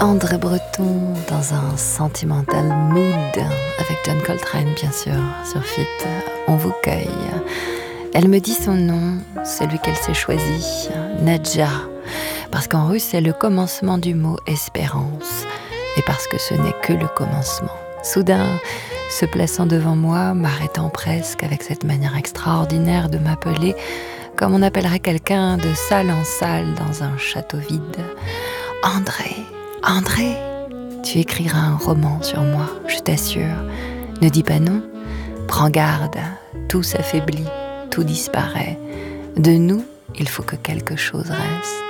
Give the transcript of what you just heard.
André Breton dans un sentimental mood avec John Coltrane bien sûr, sur Fit, On vous cueille. Elle me dit son nom, celui qu'elle s'est choisi, Nadja, parce qu'en russe c'est le commencement du mot espérance, et parce que ce n'est que le commencement. Soudain, se plaçant devant moi, m'arrêtant presque avec cette manière extraordinaire de m'appeler, comme on appellerait quelqu'un de salle en salle dans un château vide. André, André, tu écriras un roman sur moi, je t'assure. Ne dis pas non, prends garde, tout s'affaiblit, tout disparaît. De nous, il faut que quelque chose reste.